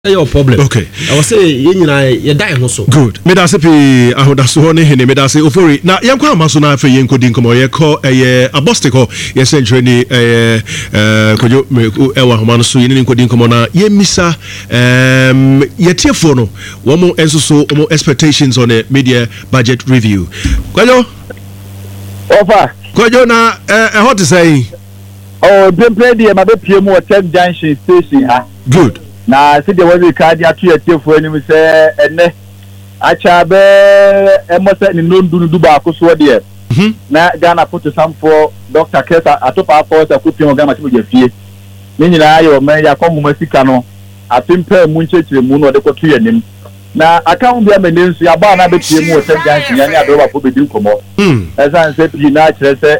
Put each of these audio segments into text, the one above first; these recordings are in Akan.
Your problem. Okay. I was say you die also. Good. Medasipi ahodaso ne hene medase ofori. Na yankwa amaso na afa yenkodi nkomo ye ko abostiko ye century ni kojo ewa homano so yene nkodi nkomo na ye misa ye tiefo no wo mo enso mo expectations on a media budget review. Kojo Ofa. Kojo na hot to say. Oh, dem play the mabe pie mu Tech Junction station ha. Good. Na see the way card ya to your tiefo ani me say ene acha be emosa ni nondu du ba ko so de na Ghana put some for Dr. Kesa atopa for the kupin Ghana ti je fie ni nyina ayo me ya ko mu sika no apimpa mu nchechire mu no de ko to yanim na account bia me nsu ya ba na be pie mu Tech Junction ya ni ado ba for be din komo esan se pi na kire se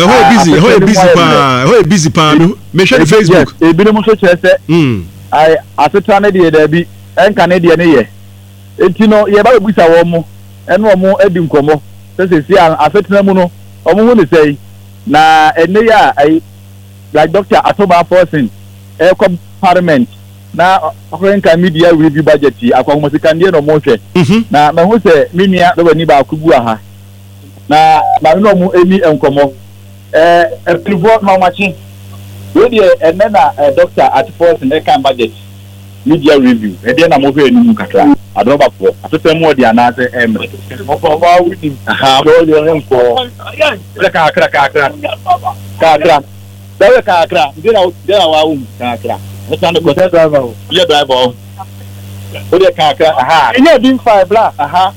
busy pa no me share Facebook e bi no so kire se I asetra na de da bi enka na de ne ye enti no ye ba busa wo mo eno mo edi nkomo se si asetra mu no omo hu ni sei na ene ya ai like Dr. Atoba Forcing parliament na enka media review budget akwa mo sika ndie no mo hwe na me hu se minia do bani ba kubu aha na ma no mo eni enkomo pivot ma machi we ene na Dr. Atoforcing eka budget media review e na mo hwe enu kakra adoba po atete mo di anase mo ba wini aha do yo enko kakra dawe kakra ndira wa kakra stand go driver ye driver o de kakra aha enye bin 5 bla aha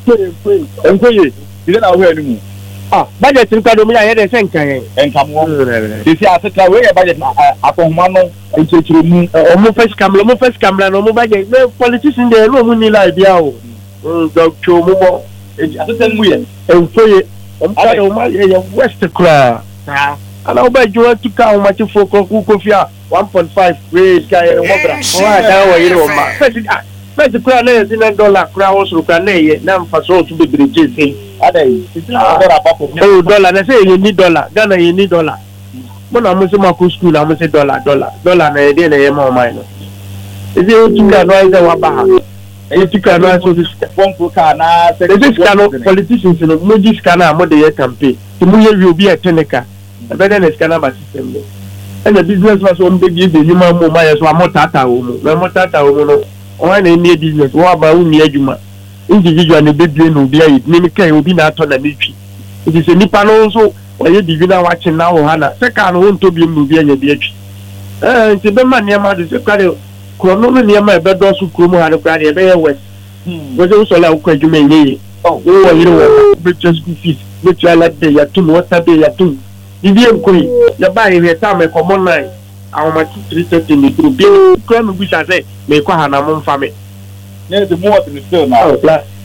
enkoye ndira na hwe enu budget nkwado mu ya ye de senkan enkamo disi aseta we ye budget akohuma no enchechire mu omo first camera no mo budget me politician dey no mu ni like dia o doctor mu mo aseta mu ye enfoye omkado ma ye west kra ala oba jo tuka o ma ti foko ku kofia 1.5 raise kai mo bra o da wo yire o ma first kra na $10 kra wo suru kra na ye na mfaso to be breje adai dollar na say you need dollar Ghana you need dollar bona mo se mako school na mo se dollar na e dey na ye ma o mai no is it you can rise wa ba e you can rise so this one ko ka na this can politicians no mo dis kana mo dey campaign to mo ye obi e tenika e better na scanner ba system no and the business was on big give the human mo mai so amotata o mo no o na ni business wa ba u ni adwuma individual ne bebie no bia yi ni kai obi na ato na metwi it is nipa no so oye divina watching na wo hana se ka no won to bi mu bia nya bia twi nti be ma ne ma de se kware krono no ne ma be do so kromo ha ne kware e be ye west wo se so la ko adwuma nyi wo yire wo be school fees be try la de ya tu water be ya tu bibi enkoi ya ba ye ta me common nine awon ma 330 ni group bi ko me bi sa se me ko ha na mo mfa me the more than still now.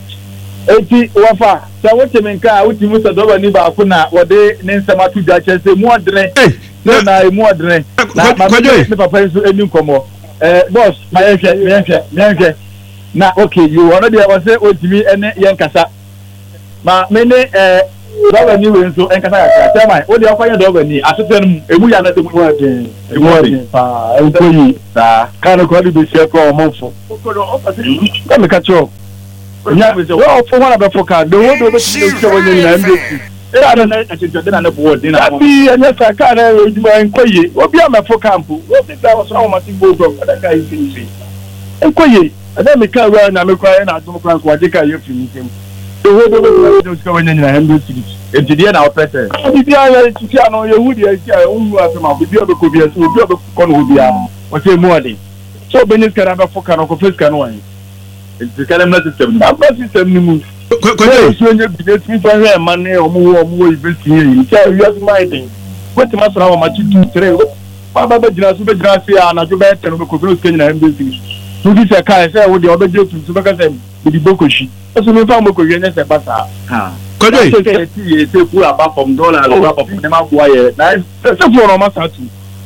Eti wafa sa wote menka wuti musa doba ni ba kuna wode nensama tu jache se mu adre na mu adre na papa nso eni komo boss ma yenhwe na okay you already was say otimi ene yenkasa ma mene doba ni we nso enkasa ya tell o de akwanya doba ni asetem emu ya na te mu adre pa enkoyi sa kana ko di be se ko omonfo come catch up nya we for one of Africa the world over to when you na mbeki I don't know actually na board na bi anya sa kana ejuma enkoyi obi am for camp obi da was how much go from that guy finish enkoyi ada me ka wa na me kwa na adum kwa kwa de ka you finish the world over to when you na mbeki ejide na opete bi ya titi ano yehudi ya unu asema bi obeko bi so bi obeko kono obi am o se mu ade so benis kana ba for kana ko face kana wan it's kind of system na system ni mu ko so nye business mi fa he man e omo invest here so you have my thing what ma so ma 2 3 ba jira so be jira se ana jo be tenu ko bro skenya na mbesi so this kai say wo de obeje tu so be ka say di bokoshi so mi fa mo ko yene se basa ha ko do e se fu aba from dollar lo aba from ma bo aye na se fu no ma sa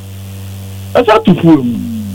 tu fu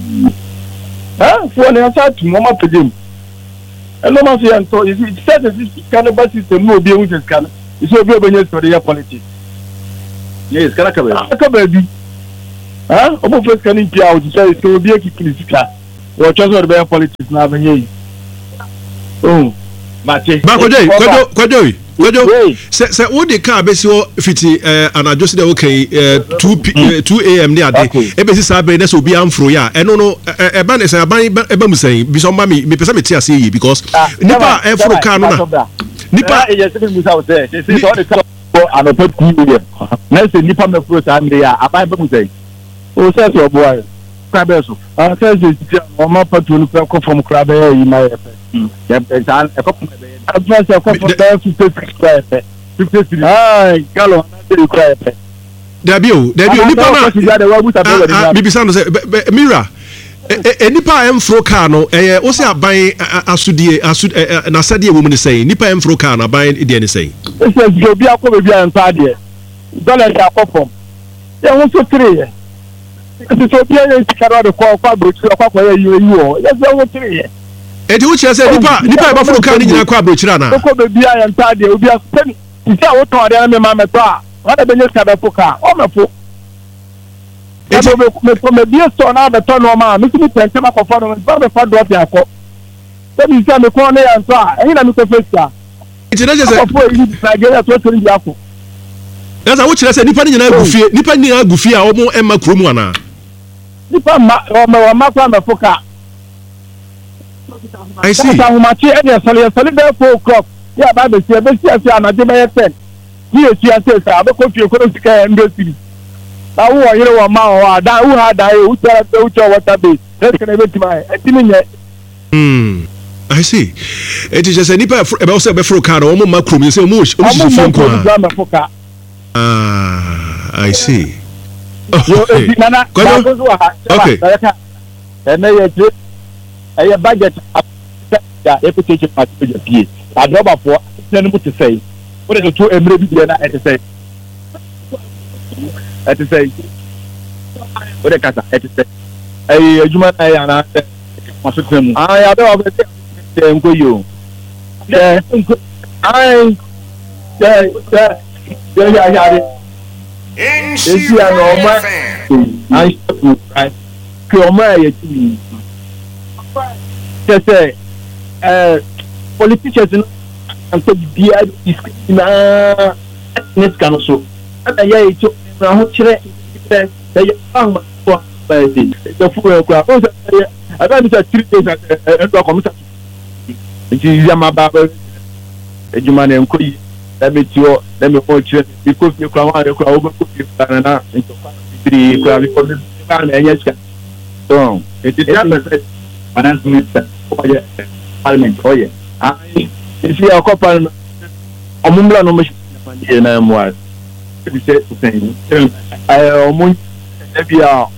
fu ne sa tu mo ma pedem elo ma se anto is it set this kind of system no be which is can is so be obenye story ya politics yes kana ka be bi obo first can impia o say so be ekikiri sika What just not the politics now? Oh, Mate. Kwajo. Say what the car besi o fiti and adjust the okay 2 a.m. there dey. E be say be na so bi amfro ya. E no e ba ne say aban mu say bi so ma me pesa me tia say because nipa amfro car no na. Nipa e yes be musa o say all the car and put ku here. Na say nipa me fro say me ya aban be mu say. O say so boy. Krabe so. Say o ma patu no ko from krabe yi na e fe. Yep, and a couple of advance a couple of 50 gallon, Debut, nipa Bibisano say, Mira, nipa fro car no, o say buying asudie, na sadie woman say, nipa fro car na buying the say. This is Jobia Cobia and Paddy. Dollar perform. There was so 3. It's so clear to carry the call, you. Yes, there were 3. Eti uche say nipa ba fro car ni nyina kwa brochira na. Ko be bia ya ntade obi asemi. Isi a woton ade na me ma meto a. Wa da benye ska be fo car. O mefo. Eti me bia store na be to no ma. Me timi pente ma kofa no. Ba be fa drop ya ko. Se bi se me ko na ya nto a. Ehi na me ko face. Eti na je say ko fo yi na ge ya to tori bia ko. That's how uche say nipa ni nyina agufie. Nipa ni nyina agufie a omo emma kromu ana. Nipa ma o ma kwa me fo car. I see. Machi any sali there 4 o'clock. Yeah, by the sea, be see na je by 10. Here see say be ko fie ko sika ndosiri. Na wo yire wo ma wo da wo ha da e wo tell water base. Let's can be my. Etimi nye. I see. It is just a nipa about say be fro car o mo makrom say o mo phone ko. I see. Okay. A budget equity material PA. I drop up for to say. What is the 2 embrace at say? At say. What a cat at say. A human I don't have go you. Say politicians and so the is na next can also and yeah it na ho kire say am for the full crowd I don't say 3 days and do commission it is am baba ejuma na enkoyi let me go kire because you crowd and crowd go kire na into 3 crowd because na enye ska so it is just finance minister parliament oye if you are couple omumla no machine na mo we say omun ebia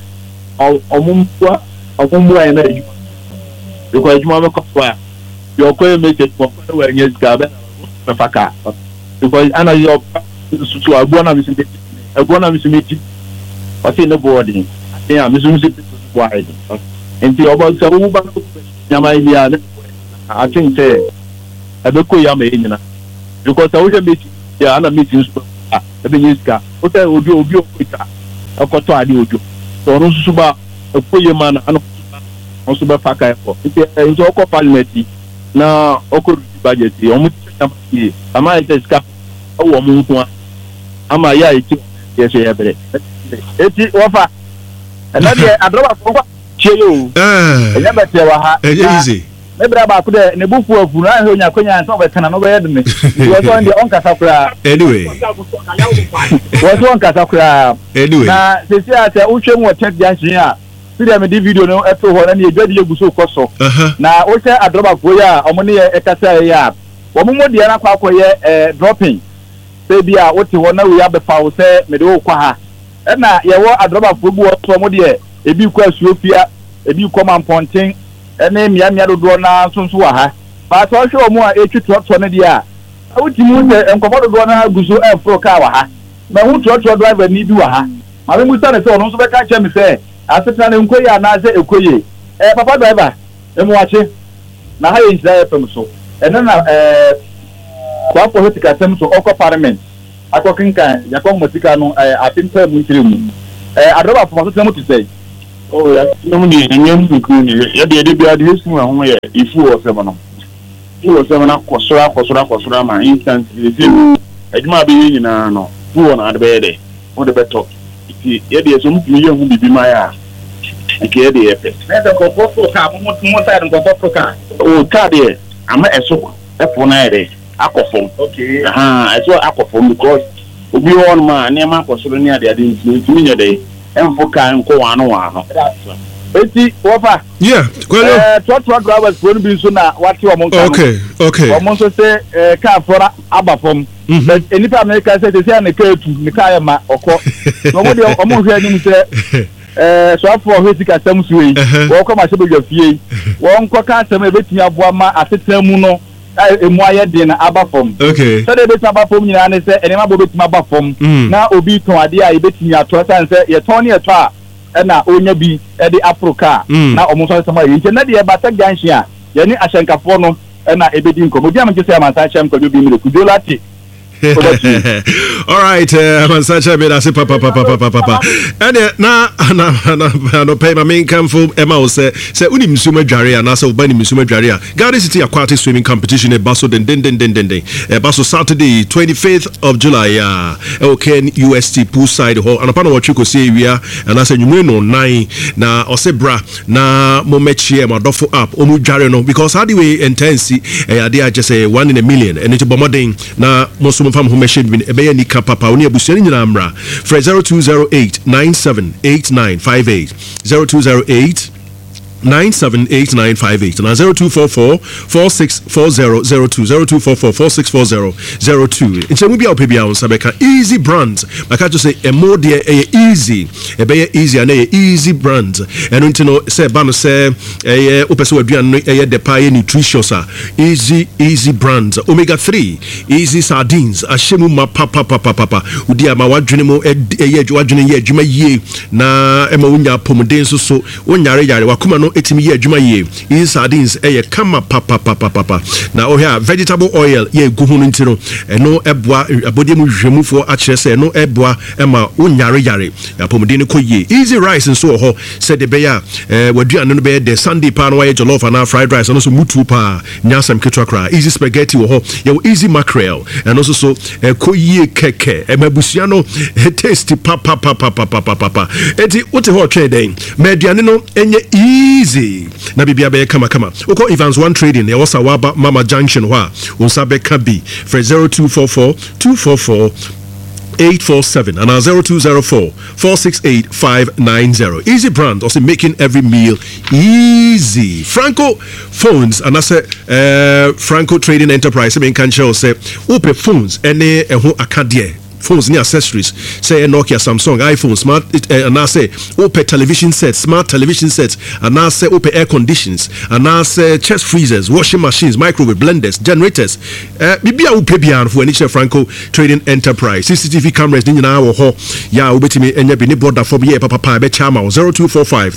omumwa na eju because eju ma ko kwa your call message for we nyes ga be na faka because ana your sutu agbona mi simeti o say no boarding yeah mi simeti wide enti obo se wo ba nyama ilia I think say abeko ya me nyina because I will meet ya ana meeting so ebe nyiska o te obi okita akoto ade ojo so no susu ba ekoye ma na ana so ba faka efo enti okọ parliament na okọ budget o mu nyama ye ama ite ska wo mu nko ama ya iti yes ya bere eti wofa na de adroba fo cheyo enya bete wa ha easy ebra ba ku de ne bufu afu na he onya konya nso be kana no be yed me wo so ndi on kasa kura anyway wo so on kasa kura anyway na se si ate utwe mu check junction a video me di video no eto ho na ne edwadi eguso koso na wo che adroba fo ya omo ne e kasa ya wo mo de na kwa akoye dropping se bia wo te ho na we ya be fa wo se me de wo kwa ha na ye wo adroba fo bu wo so mo de ebi kwa Ethiopia ebi kwa Mamponten ene mia dodo na sonso wa ha ba so hwe mu a etu to ne dia awuti mu de enkomo dodo na guso efro ka wa ha na hu to driver ni bi wa ha ma me musa ne se ono so be ka che me se aseta ne nkoyi ana se ekoyi papa driver emu wache na ha yin sai fam so ene na kwa political sem so okọ parliament akokinka yakon motika no atimpa mu ntire mu adoba fo so temu to say Oh, yeah, no money, and young people, you did be at this one where if you were 7. You were 7 up, Kosura, my instantly. It might be in a no, who on the bed, or the better. Yet there's some million who be my ass. I care the effect. Let them go for car, more time go for car. Oh, car, dear, I'm a so F1 aquaphone. Okay, I saw aquaphone because we all man near my Kosura near the didn't day. And for car and go on. Eti wofa yeah kwelo truck drivers go be so na what you among okay almost say car for abafom but enipa America say say na car tu ni car ma okọ no mo de omo hwe ni say so for hwe sika sam suwe wo ko ma se be fie wo nko ka sam e betumi aboa ma atetan mu no emu aye de na abafom okay so de betumi abafom nyina ne say enema bo betumi abafom na obi ton ade a e betumi ato san say ye ton ne eto a na onya bi e de Africa na omuso sama yi na de bata ganhye a ye ni ahyankafo no na ebedi nkomo dia mje say amanta hyam ko bi mi kudo lati. All right, I'm such a bit as a papa. And now, no pay my main camp for Emma say Unim Suma Jaria, Nasa Bani Misuma Jaria. Garden City Aquatic Swimming Competition at Basso Den Basso Saturday, 25th of July, okay, UST Poolside Hall, and upon what you could see, we are, and I said, you know, 9 na Osebra, na Momechi, Madofo up, Omu Jarino, because how do we intensity, they are just a 1 in a million, and it's a bombarding, na Mosum from whom machine been a ni kapapa oni abuseni nyina amra for 0208 978958 0208 978958 and 0244 464002 0244 464002 in we be opebia on sabeka easy brand like I just say a more dear easy a be easy and easy brand and you know say bano say opeso aduan no de pie nutritious easy brand omega 3 easy sardines ashemu ma papa udi ama wadwene mo wadwene ye adwuma yie na ema wonya pomoden so wonyare yare wakoma no etimi ye adwuma ye easy sardines kama papa na ohia vegetable oil ye gu hunu ntino eno eboa abodiem hwemufo a kire se eno eboa ema wonyare yare apomden ko ye easy rice nso ho se de be ya waduane no be de sunday pan wa ye jollof and fried rice and so mutu pa nyasam ketwa kra easy spaghetti ho ye easy mackerel and also so ko ye keke emabusia no tasty papa enti wote ho twe den meduane no enye easy na bibia be kama uko Evans One Trading ye wasa waba Mama Junction wa unsa be kabi for 0244 244 847 and 0204 468 590. Easy brand also making every meal easy. Franco phones and I say Franco Trading Enterprise I mean can show say open phones any ho akadie phones and accessories say Nokia, Samsung, iPhone, smart and I say open television sets, smart television sets and I say open air conditions and I say chest freezers, washing machines, microwave blenders, generators. Bibia upebian for any Franco Trading Enterprise. CCTV cameras in our ho ya ubetimi enya bi ni border for ye papa be chama 0245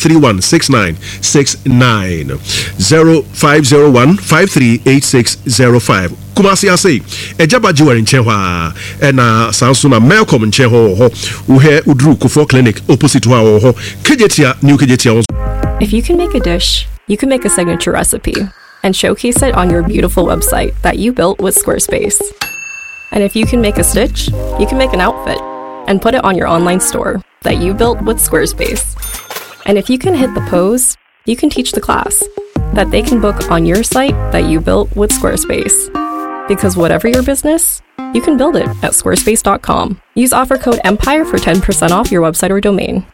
316969 0501 538605. Kumasi ase ejabaji wari nche hwa na sansuna Malcolm nche ho uhe udru kufo clinic opposite wa ho kejetia new kejetia. If you can make a dish, you can make a signature recipe and showcase it on your beautiful website that you built with Squarespace. And if you can make a stitch, you can make an outfit and put it on your online store that you built with Squarespace. And if you can hit the pose, you can teach the class that they can book on your site that you built with Squarespace. Because whatever your business, you can build it at squarespace.com. Use offer code EMPIRE for 10% off your website or domain.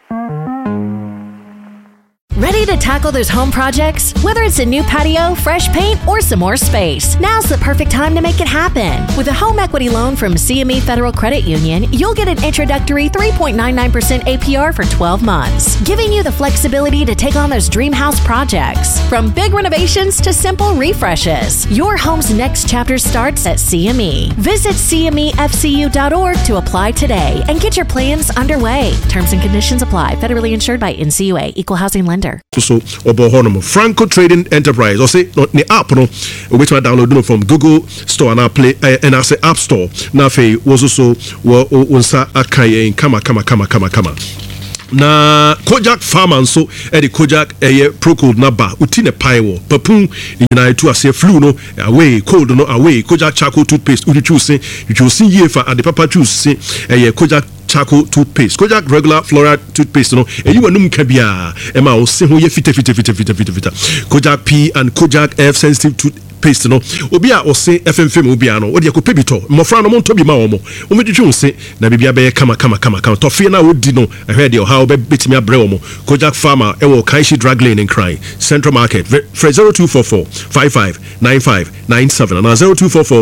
Ready to tackle those home projects? Whether it's a new patio, fresh paint, or some more space, now's the perfect time to make it happen. With a home equity loan from CME Federal Credit Union, you'll get an introductory 3.99% APR for 12 months, giving you the flexibility to take on those dream house projects. From big renovations to simple refreshes, your home's next chapter starts at CME. Visit CMEFCU.org to apply today and get your plans underway. Terms and conditions apply. Federally insured by NCUA. Equal Housing Lender. So obohonom Franco Trading Enterprise or say the app no which I download from Google Store and I play and I say App Store na fe was also unsa akai kama na Kojak Farmer nso the Kojak Procode na ba uti ne pai wo papun nyina etu ase flu no away cold no away Kojak charcoal toothpaste uti choose ye fa ade papa choose Kojak charcoal toothpaste Kojak regular fluoride toothpaste no eyi wanum ka bia e ma o se ho ye fita Kojak P and Kojak F sensitive toothpaste no obi a o se FMFM obi a no o de ko pebito mofra no monto bi ma wo mo o medwetwe se na bibia be kama tofie na odi no ehwe de how be betimi abre wo mo Kojak Farmer e wo Kaishi Drag Lane in Cry Central Market for 0244 559597 and 0244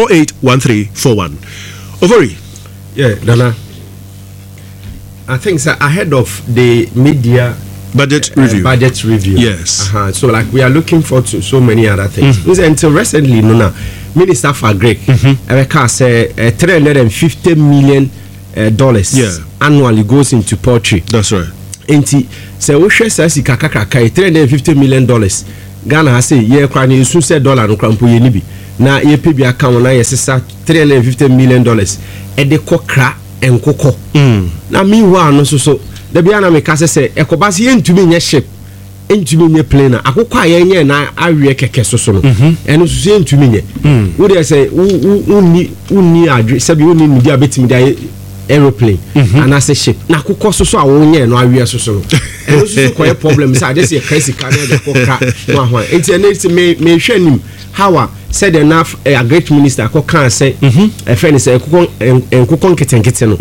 481341 Overi. Yeah, Dana, I think so, ahead of the media budget review. Yes. So like we are looking forward to so many other things. Until recently, Minister for Greek, say $350 million annually goes into poultry. That's right. Enti say we share say kakaka $350 million. Ghana has say ye kwa ni su say dollar no krampo ye ni bi. Na ye pe bi account na ye sesa $350 million. E de kokra enkoko. Na meanwhile no so the biana me kase say ekobasi ye ntumi nye ship. Ntumi nye plane na akokwa ye nye na awie keke so no. Eno so ye ntumi nye. Wo dey say unni adre sabi unni media betimi dey aeroplane and as a ship na akokwa so awonye no awie so no. Eno so ko problem say dey say crazy can dey kokra no ahwan. Enti ene me hwanim how said enough a great minister ko kan say a friend say enkukon ketenkete no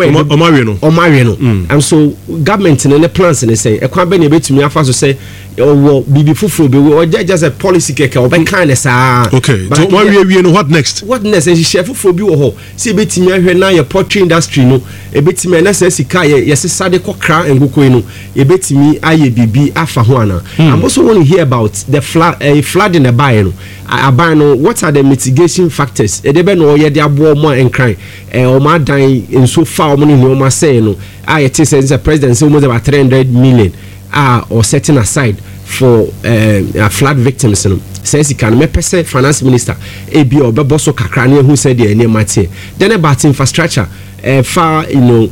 omawe no and so government in the plans and say e kwa be na betumi afa so say wo bibi fufuro be we just a policy keke obe kan sa okay so we no what next e chef fufuro bi wo ho say betumi ahwe na your poultry industry no e betumi na say sika ye sesa de kokra enkuko no e betumi aye bibi afa ho ana I'm also want to hear about the flood in the bay no abano what are the mitigation factors edebe no ye de abo mo enkran o ma dan in so far mo ni o ma say no it is the president say almost about 300 million or setting aside for flood victims no says he can me pese finance minister e bi obebo so kakra ne hu say de ene mate then about infrastructure far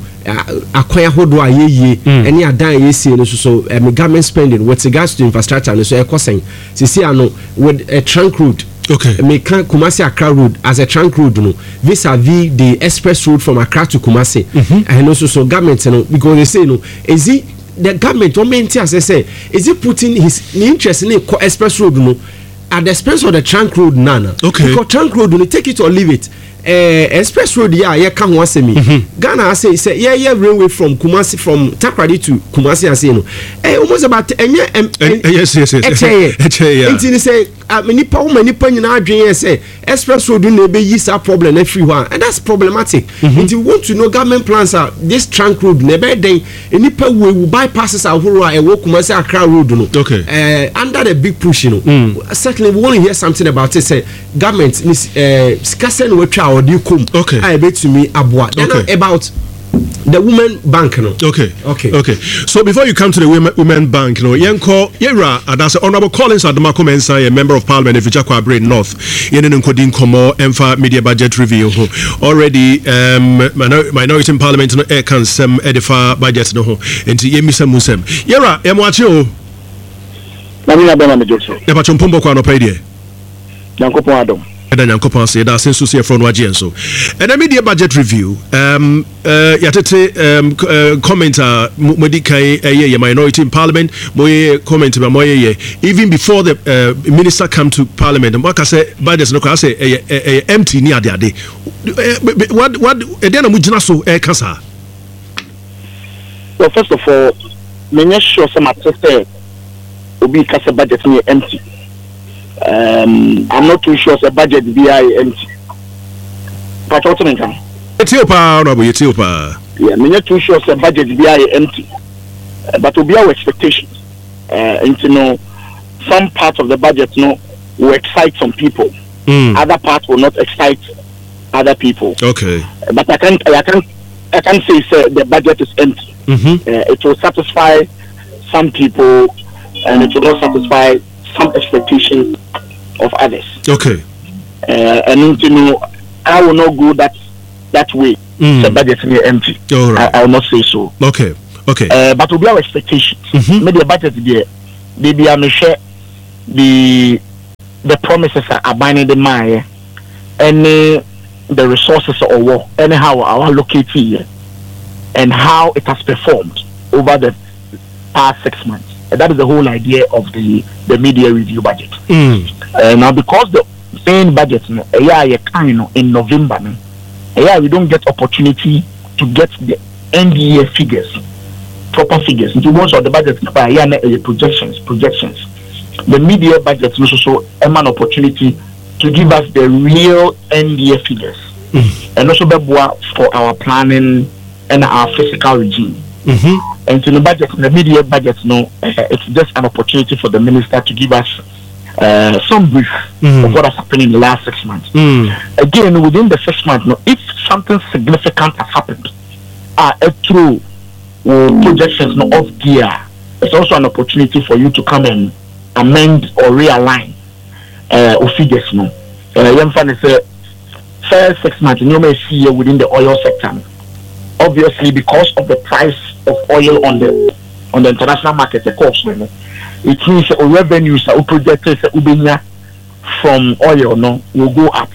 akwaya hodo ayeye any adan yesi no so government spending with regards to infrastructure no so e kosen sisi ano with a trunk road. Okay. Me can Kumasi Accra road as a trunk road no vis-a-vis the express road from Accra to Kumasi and also so government because they say no is it the government or maintain as I say is it putting his interest in the express road no at the expense of the trunk road nana okay because trunk road no take it or leave it express road yeah can one say me Ghana say yeah railway from Kumasi from Takoradi to Kumasi and say no almost about yes until say many nyina adwen say express road no be use that problem everywhere and that's problematic if you want to know government plans are this trunk road no be den nipa we bypasses ahoro a wo Kumasi Accra road no okay under the big push certainly we want to hear something about it say government scarcely we try or do come okay I bet to me abwa then about the women bank no okay so before you come to the women bank yenko yera that's Honorable Collins Adamako Mensah, a member of parliament in Fijakwa Brain North yenen nkodi nkomo emfa media budget review already minority in parliament no e kan sem edifa budget no ho enti yemisa musem yera emwache o na mi abema mejoso e ba chompombo kwa no paidie yankopon adom and then Yanko say that since you see from Wajenso. And the media budget review, yatete commenter Modikai minority in parliament, Moye comment about Moye even before the minister come to parliament. And what I say budgets no say empty near the day. What then Mujinaso Kasa? Well, first of all, many sure some attested will be Kasa budget near empty. I'm not too sure the budget be empty. But what do you think? Yeah, I'm not too sure the budget be empty. But to be our expectations, some part of the budget will excite some people. Other part will not excite other people. Okay. But I can't say the budget is empty. It will satisfy some people, and it will not satisfy some expectations of others. Okay. And I will not go that way. The budget is empty. All right. I will not say so. Okay. Okay. But we have expectations. Maybe a budget there. Maybe I may share the promises are binding the mind, and the resources or war, anyhow our located here, and how it has performed over the past 6 months. And that is the whole idea of the media review budget. Now, because the main budget, in November, we don't get opportunity to get the NDA figures, proper figures. Into most of the budget, projections. The media budget is also an opportunity to give us the real NDA figures, and also for our planning and our physical regime. And to the media budget, it's just an opportunity for the minister to give us some brief of what has happened in the last 6 months. Again, within the 6 months, if something significant has happened, through projections off gear, it's also an opportunity for you to come and amend or realign figures. First 6 months, you may see within the oil sector. Obviously, because of the price of oil on the international market, of course, it means revenues are projected from oil will go up.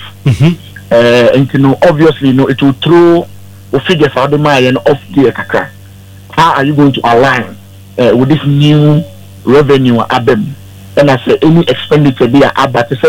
And obviously, it will throw figures out the mind off gear. How are you going to align with this new revenue abem? And I say any expenditure there, but to say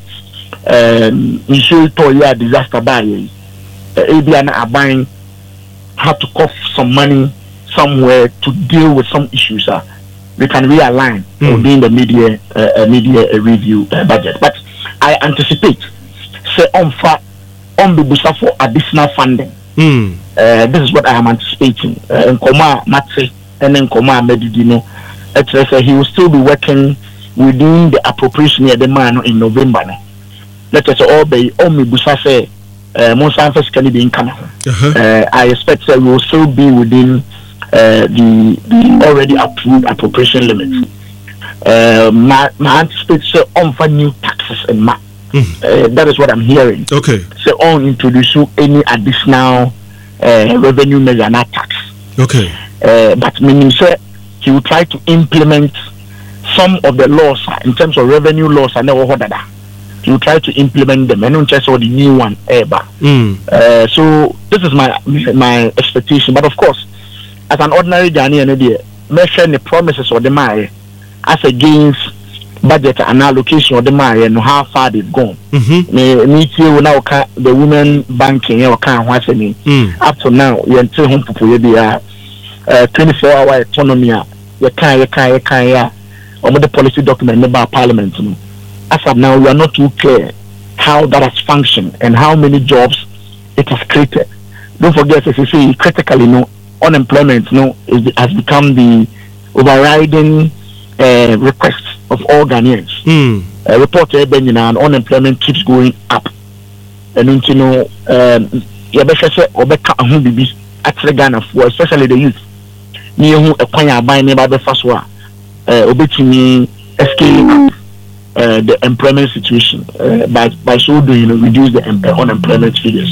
the issue to disaster buy, ABN are buying. Have to cough some money somewhere to deal with some issues. We can realign within the media review budget. But I anticipate say on the for additional funding. This is what I am anticipating. And Koma Matse and then Koma Medidino, he will still be working within the appropriation of the man in November. Let us all be Busa say. Monsanto's can be in Canada. I expect that we will still be within the already approved appropriation limits. My anticipation on for new taxes and that is what I'm hearing. Okay. So on introduce any additional revenue measure, not tax. Okay. But meaning say he will try to implement some of the laws in terms of revenue laws and that. You try to implement them, and not just all the new one ever. So this is my expectation. But of course, as an ordinary Ghanaian, measure the promises of the Maya as against budget and allocation of the Maya and how far they've gone. Me too now the women banking or can what's me up to now. You until home people be 24-hour autonomy. You can or the policy document about Parliament. As of now, we are not too clear how that has functioned and how many jobs it has created. Don't forget, as you say, critically, unemployment, has become the overriding request of all Ghanaians. Report and unemployment keeps going up. And especially the youth. The employment situation by so doing reduce the unemployment figures.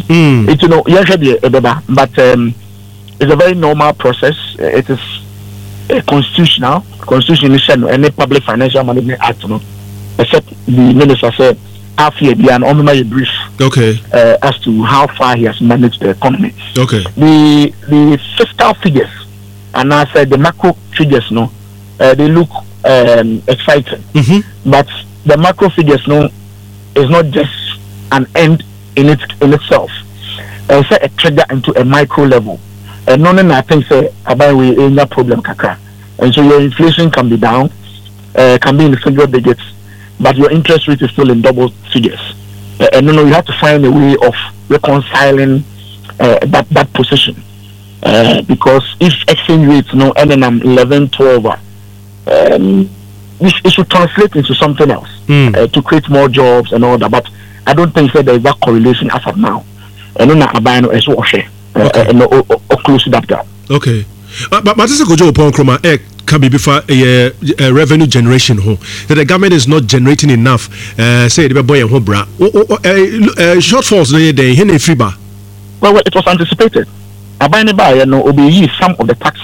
But it's a very normal process. It is constitutional. Constitution is any public financial management act, except the minister said half year be an only brief. Okay. As to how far he has managed the economy. Okay. The fiscal figures and I said the macro figures, they look exciting, but the macro figures is not just an end in itself. It's a trigger into a micro level. And none of I think about we in that problem kakra. And so your inflation can be down, can be in the single digits, but your interest rate is still in double figures. And you have to find a way of reconciling that position. Because if exchange rates and 11, 12 it should translate into something else to create more jobs and all that. But I don't think there is that correlation as of now. And then I buy as well share and close that gap. Okay. But this is go upon Chroma can be before a revenue generation that the government is not generating enough. Say the boy and hobra shortfalls they FIBA. Well, it was anticipated. I buy some of the taxes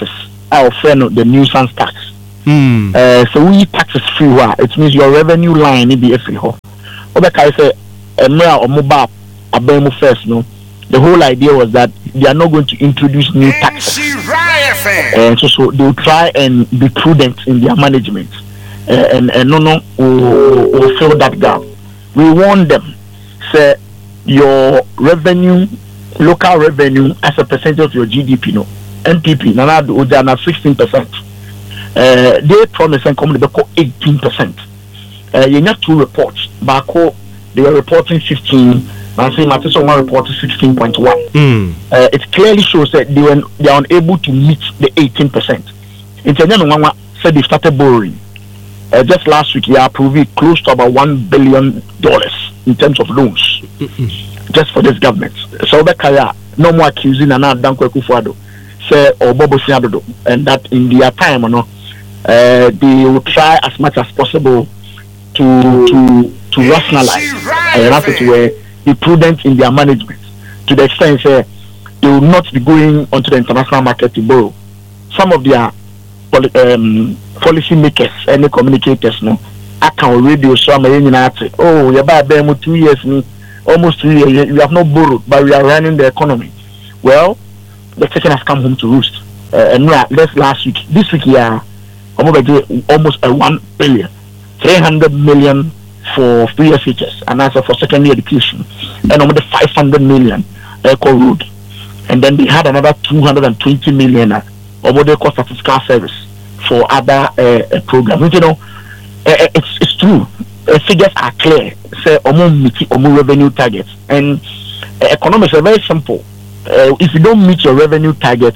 our friend the nuisance tax. So we taxes free, it means your revenue line need be free. I say or mobile first, no. The whole idea was that they are not going to introduce new taxes, and so they will try and be prudent in their management, and no will fill that gap. We warn them, say your revenue, local revenue as a percentage of your GDP, no MPP, they are 16%. They promise and come to 18%. You have two reports. Bako, they were reporting 15. I say Matison one reported 16.1. It clearly shows that they are unable to meet the 18%. International said they started borrowing. Just last week, they approved close to about $1 billion in terms of loans, just for this government. So that no more accusing and not Danko Kufuado, say or Bobo Siadodo, and that in their time, they will try as much as possible to rationalize and have it where be prudent in their management, to the extent they will not be going onto the international market to borrow. Some of their policy makers and the communicators, no, I can radio so I'm oh, you're about 2 years, almost 3 years, we have not borrowed, but we are running the economy. Well, the chicken has come home to roost. And that's last week. This week, almost 1 billion, 300 million for free SHS and also for secondary education, and almost 500 million eco road, and then they had another 220 million over the cost of fiscal service for other programs. You know, it's true. Figures are clear. Say meet revenue targets, and economics are very simple. If you don't meet your revenue targets,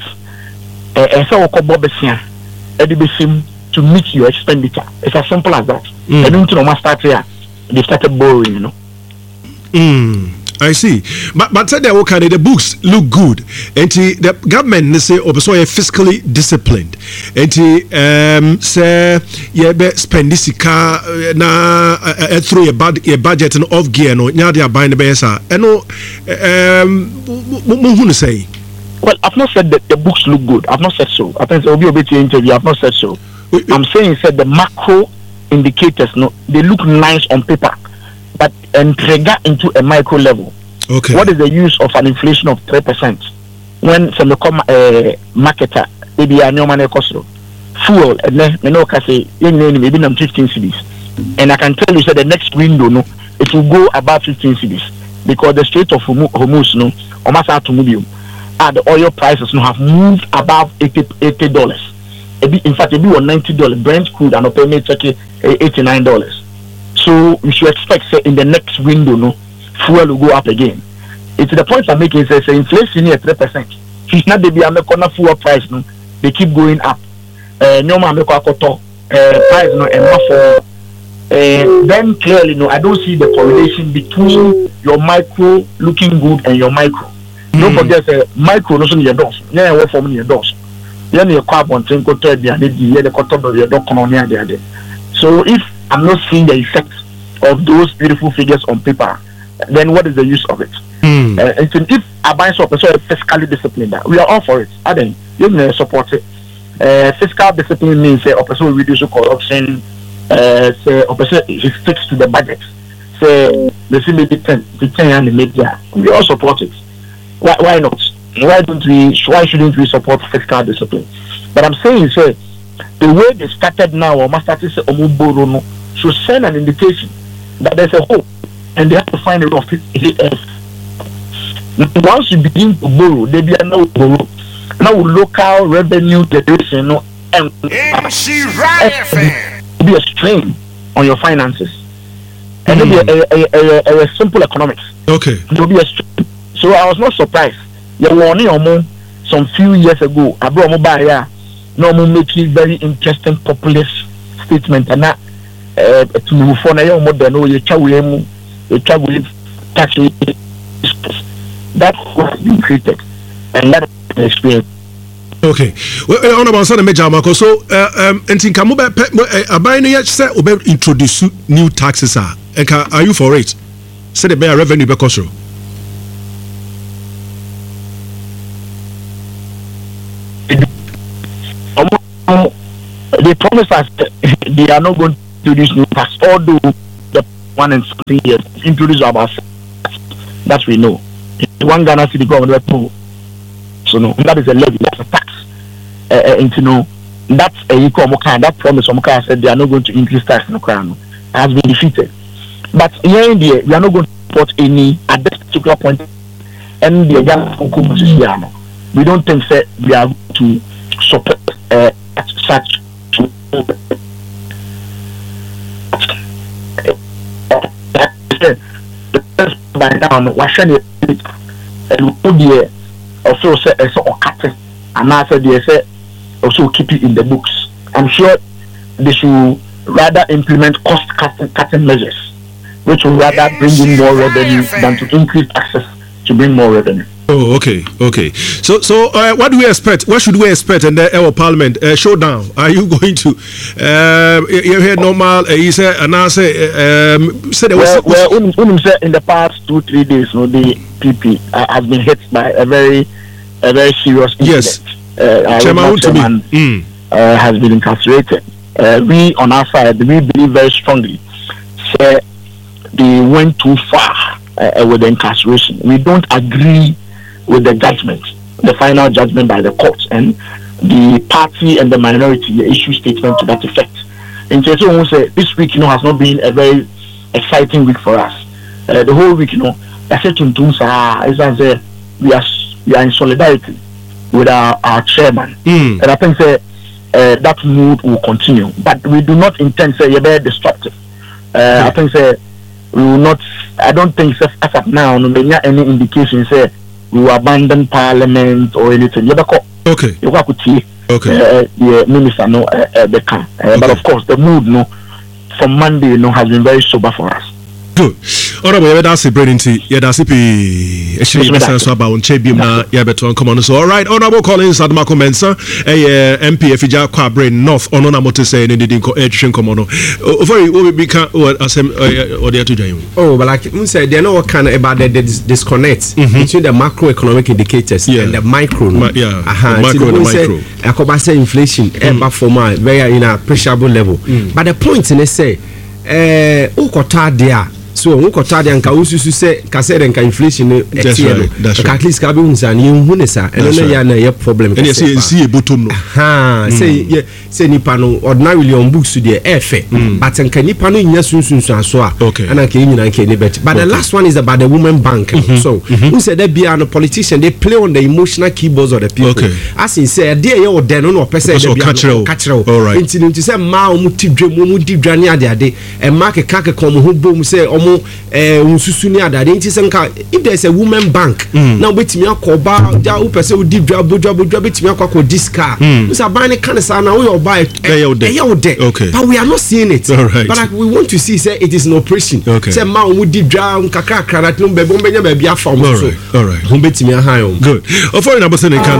to meet your expenditure. It's as simple as that. I don't know start here. They started borrowing, you know. I see. But said the books look good. And the government they say also fiscally disciplined. And say spend this car through a budget and off gear no nya they buying the best. And no say. Well, I've not said that the books look good. I've not said so. I think it'll be a bit interview. I've not said so. I'm saying said the macro indicators, no, they look nice on paper, but trigger into a micro level. Okay. What is the use of an inflation of 3% when some marketer maybe a new money cost fuel and then say maybe 15 cities, and I can tell you that the next window no, it will go above 15 cities because the Strait of Hormuz no, almost to move the oil prices no have moved above $80. In fact, it be $90. Brent crude and pay $89. So we should expect, say, in the next window, no, fuel will go up again. It's the point I'm making. Say, inflation here 3%. It's not the American fuel price, no, they keep going up. No American price, no, and then clearly, no, I don't see the correlation between your micro looking good and your micro. Don't forget, micro no your doors. Yeah, what for me your doors. So if I'm not seeing the effect of those beautiful figures on paper, then what is the use of it? If I buy something so fiscally disciplined, we are all for it. I think you support it. Fiscal discipline means a person reduce corruption. Say a person sticks to the budget. Say the maybe 10 and the media. We all support it. Why not? Why shouldn't we support fiscal discipline? But I'm saying, say, the way they started now, or must say should send an indication that there's a hope, and they have to find a way of it. Once you begin to borrow, they be no borrow. Now local revenue generation, and be a strain on your finances, and it'll be a simple economics. Okay, it'll be a strain. So I was not surprised. You warning some few years ago, I brought mobile no more making very interesting populist statement and that to move for now more than you travel tax. That was being created and that experience. Okay. Well, on about some major Marco. So, and think I'm about yet say about introduce new taxes. Are you for it? Say the bear revenue because they promise us they are not going to introduce new tax, although the 1 and something years introduce about that we know. One Ghana city government will. So no, that is a levy, that's a tax. And you know, that's a that promise said they are not going to increase tax in the crown has been defeated. But here in India, we are not going to support any at this particular point. And the Ghana, we don't think that we are to support such. By now, Washington and the also say or cut it, and I said they say also keep it in the books. I'm sure they should rather implement cost cutting measures, which will rather bring in more revenue than to increase access to bring more revenue. Oh, okay. So, what do we expect? What should we expect in the Parliament showdown? Are you going to? You hear normal? You say, and I say, said there was. Well, in the past 2-3 days, no, the PP has been hit by a very serious incident. Yes, Chairman has been incarcerated. We on our side, we believe very strongly, say they went too far with the incarceration. We don't agree with the judgment, the final judgment by the courts, and the party and the minority issue statement to that effect. And so we say this week, has not been a very exciting week for us. The whole week, I said to we are in solidarity with our chairman, and I think that mood will continue. But we do not intend to say very destructive. I think we will not. I don't think as of now, no any indication say we will abandon Parliament or anything. Okay. The minister but of course the mood from Monday has been very sober for us. Good. Honorable, that's a brilliant. That's a p. Actually, that's about on Chebium na. Beton come on. So, all right. Honorable Collins Admako Mensa, MP Efija Kwabre North. Onona mote say ne didn't education come on. Very, we become asem or the to join. Oh, but like you said, they know what kind about the disconnect between the macroeconomic indicators and the micro. Macro and micro. Akobase inflation, perform very in a appreciable level. But the point in say, ukota there. So we got tired and Kausu say Cassette and inflation at least Cabins and you Hunesa and then problem. And you see a bottom. Say Nipano ordinarily on books to the FA, but and can Nipano in Yasun okay, and I can bet. But the last one is about the women bank. So who said there be a politician, they play on the emotional keyboards of the people. As he said, dear you then no person catcher. All right. Incident to say Mao Muti Drania the day and mark a kaka come who boom say if there's a woman bank now wait me akoba ja u pese u di dwa bit me akwa this car we say buy kind of na we buy okay, but we are not seeing it. All right. But like, we want to see say it is an operation. Okay. Say ma u di dwa kakra na tun be bombe nya be bia farm so all right hom bit me ahan good for na bose ne kan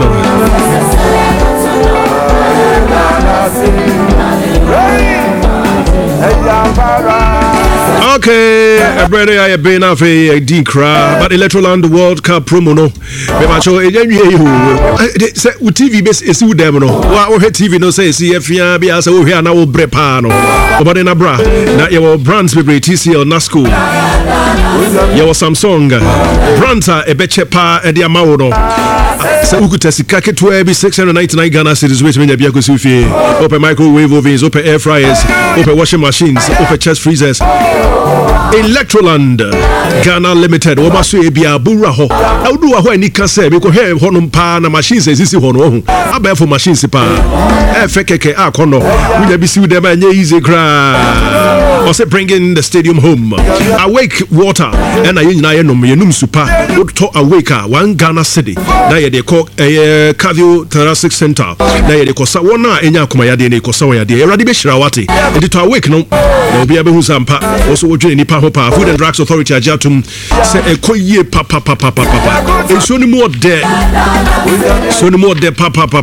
okay, a brother I have been off a decra, but Electroland World Cup promo no. Be macho say TV base is with them no. Wa TV no say CF be as we here na wo brepa no. But in a bra, na your brands be TCL Nasco. Your Samsung brands are a beche pa e dia mawo no. Say ukuta sika ketwa be 699 Ghana cedis which mean bia go sufi. Open microwave ovens, open air fryers, open washing machines, open chest freezers. Electroland Ghana Limited wo maso e bia bura ho awdu wa ho ani ka se be ko he ho no pa na machines exist ho no ho abefo machines pa e fe keke akono we be see them anya easy gra also bringing the stadium home Awake water and ayi nyina ye nom yenum super to Awake one Ghana city na ye de call cardio thoracic center na ye de kosa wona enya akoma ya de ne kosa wa ya de erade be hira wate e to Awake no na obi abehu sampa also wodwe nipa ho pa Food and Drugs Authority ajatum se ekoyie papa so ni more there papa